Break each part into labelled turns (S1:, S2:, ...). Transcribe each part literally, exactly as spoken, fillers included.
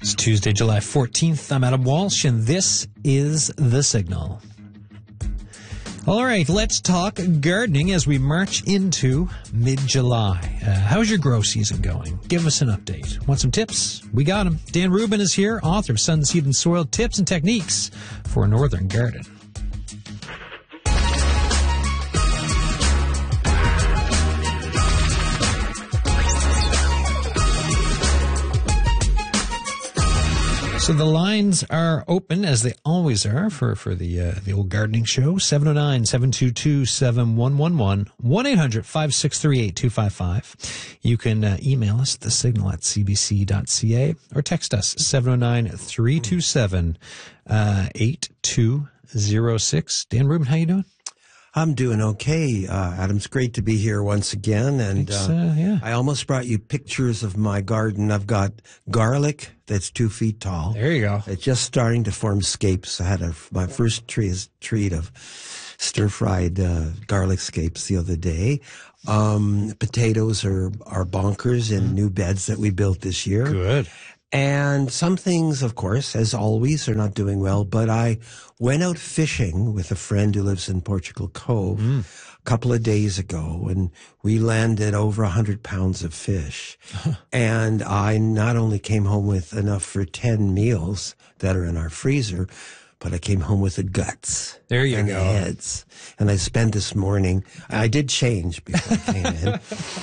S1: It's Tuesday, July fourteenth. I'm Adam Walsh, and this is The Signal. All right, let's talk gardening as we march into mid-July. Uh, how's your grow season going? Give us an update. Want some tips? We got them. Dan Rubin is here, author of Sun, Seed, and Soil Tips and Techniques for a Northern Garden. So the lines are open, as they always are, for, for the uh, the old gardening show. seven oh nine, seven two two, seven one one one, one eight hundred, five six three, eight two five five. You can uh, email us, the signal at c b c dot c a, or text us, seven oh nine, three two seven, eight two zero six. Dan Rubin, how you doing?
S2: I'm doing okay, uh, Adam. It's great to be here once again. And uh,
S1: uh, yeah.
S2: I almost brought you pictures of my garden. I've got garlic that's two feet tall.
S1: There you go.
S2: It's just starting to form scapes. I had a, my first tree is treat of stir-fried uh, garlic scapes the other day. Um, potatoes are, are bonkers in new beds that we built this year.
S1: Good.
S2: And some things, of course, as always, are not doing well. But I went out fishing with a friend who lives in Portugal Cove mm. a couple of days ago, and we landed over one hundred pounds of fish. And I not only came home with enough for ten meals that are in our freezer, but I came home with the guts.
S1: There you
S2: and
S1: go.
S2: The heads. And I spent this morning, I did change before I came in,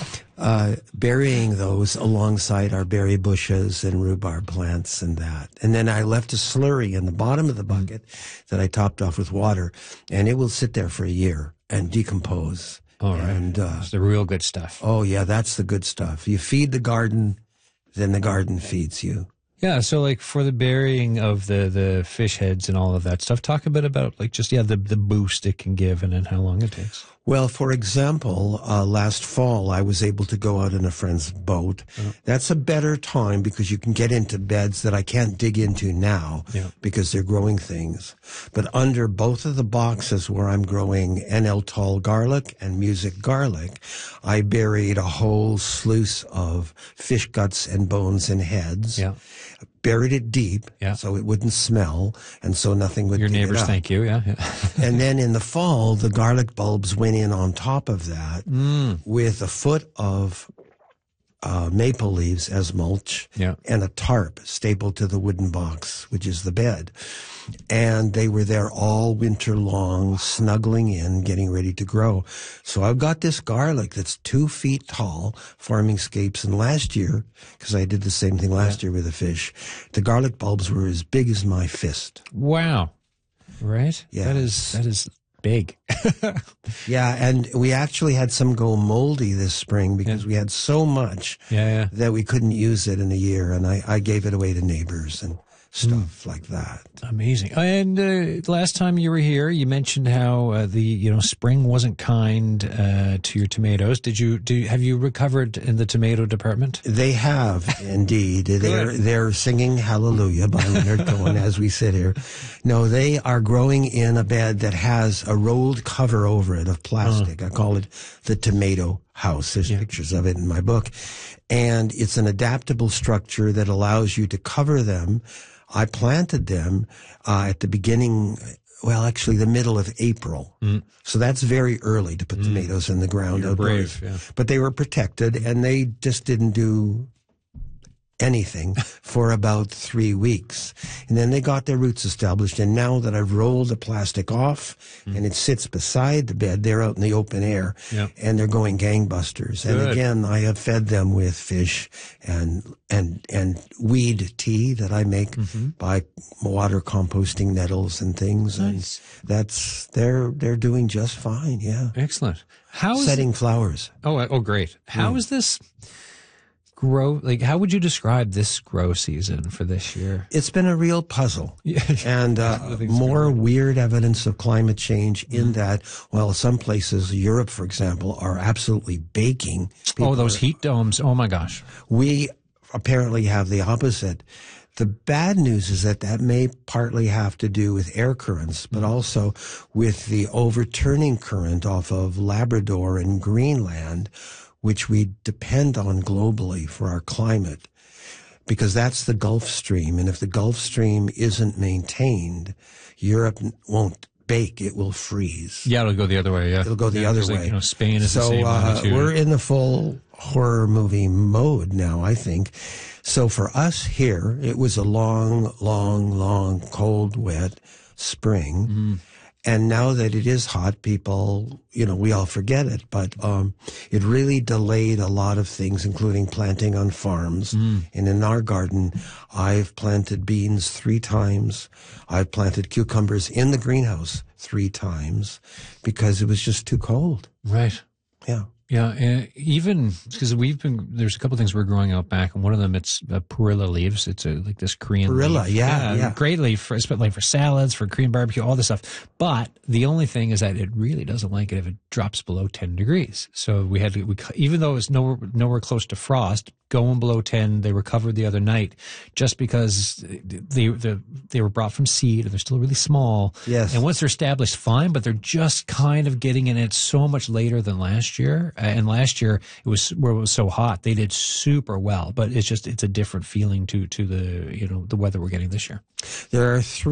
S2: uh, burying those alongside our berry bushes and rhubarb plants and that. And then I left a slurry in the bottom of the bucket that I topped off with water, and it will sit there for a year and decompose.
S1: All right.
S2: And, uh,
S1: it's the real good stuff.
S2: Oh, yeah, that's the good stuff. You feed the garden, then the garden feeds you.
S1: Yeah, so like for the burying of the, the fish heads and all of that stuff, talk a bit about like just, yeah, the, the boost it can give and then how long it takes.
S2: Well, for example, uh, last fall, I was able to go out in a friend's boat. Oh. That's a better time because you can get into beds that I can't dig into now yeah. because they're growing things. But under both of the boxes where I'm growing N L tall garlic and music garlic, I buried a whole sluice of fish guts and bones and heads.
S1: Yeah.
S2: Buried it deep
S1: yeah.
S2: so it wouldn't smell and so nothing would
S1: Your
S2: dig
S1: neighbors
S2: it up.
S1: thank you, yeah. yeah.
S2: And then in the fall, the garlic bulbs went in on top of that
S1: mm.
S2: with a foot of uh, maple leaves as mulch
S1: yeah.
S2: and a tarp stapled to the wooden box, which is the bed. And they were there all winter long, snuggling in, getting ready to grow. So I've got this garlic that's two feet tall, forming scapes. And last year, because I did the same thing last yeah. year with the fish, the garlic bulbs were as big as my fist.
S1: Wow. Right?
S2: Yeah.
S1: That is, that is big.
S2: Yeah, and we actually had some go moldy this spring because
S1: yeah.
S2: we had so much
S1: yeah, yeah.
S2: that we couldn't use it in a year. And I, I gave it away to neighbors and stuff mm. like that.
S1: Amazing. And uh, last time you were here, you mentioned how uh, the you know spring wasn't kind uh, to your tomatoes. Did you do? Have you recovered in the tomato department?
S2: They have indeed. they're they're singing Hallelujah by Leonard Cohen as we sit here. No, they are growing in a bed that has a rolled cover over it of plastic. Uh. I call it the tomato house. There's yeah. pictures of it in my book, and it's an adaptable structure that allows you to cover them. I planted them uh, at the beginning, well, actually the middle of April. Mm. So that's very early to put mm. tomatoes in the ground.
S1: You're brave, yeah.
S2: But they were protected, and they just didn't do anything for about three weeks. And then they got their roots established, and now that I've rolled the plastic off mm. and it sits beside the bed, they're out in the open air,
S1: yep.
S2: and they're going gangbusters.
S1: Good.
S2: And again, I have fed them with fish and and and weed tea that I make mm-hmm. by water composting nettles and things.
S1: Nice.
S2: And that's they're they're doing just fine. Yeah,
S1: excellent. How is
S2: setting
S1: it?
S2: flowers?
S1: Oh, oh, great. How
S2: mm.
S1: is this? Grow, like, how would you describe this grow season for this year?
S2: It's been a real puzzle.
S1: Yeah.
S2: And uh, more weird evidence of climate change in mm. that, well, some places, Europe, for example, are absolutely baking. People
S1: oh, those
S2: are,
S1: heat domes. Oh, my gosh.
S2: We apparently have the opposite. The bad news is that that may partly have to do with air currents, but also with the overturning current off of Labrador and Greenland, which we depend on globally for our climate. because that's the Gulf Stream. And if the Gulf Stream isn't maintained, Europe won't bake, it will freeze.
S1: Yeah, it'll go the other way, yeah.
S2: It'll go the
S1: yeah,
S2: other
S1: like,
S2: way.
S1: You know, Spain is
S2: so,
S1: the same
S2: uh,
S1: magnitude.
S2: we're in the full horror movie mode now, I think. So for us here, it was a long, long, long, cold, wet spring. Mm. And now that it is hot, people, you know, we all forget it. But um, it really delayed a lot of things, including planting on farms. Mm. And in our garden, I've planted beans three times. I've planted cucumbers in the greenhouse three times because it was just too cold.
S1: Right.
S2: Yeah.
S1: Yeah, uh, even because we've been, there's a couple of things we're growing out back, and one of them, it's uh, perilla leaves. It's a, like this Korean
S2: Perilla,
S1: leaf.
S2: yeah,
S1: yeah,
S2: yeah.
S1: Great leaf, for, like for salads, for Korean barbecue, all this stuff. But the only thing is that it really doesn't like it if it drops below ten degrees. So we had to, we, even though it's nowhere, nowhere close to frost, going below ten, they recovered the other night just because they, they, they were brought from seed and they're still really small.
S2: Yes.
S1: And once they're established, fine, but they're just kind of getting in it so much later than last year. And last year, it was where it was so hot, they did super well, but it's just, it's a different feeling to, to the, you know, the weather we're getting this year.
S2: There are three